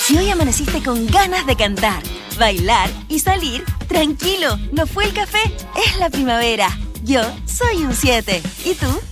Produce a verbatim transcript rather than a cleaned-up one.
Si hoy amaneciste con ganas de cantar, bailar y salir, tranquilo, no fue el café, es la primavera. Yo soy un siete. ¿Y tú?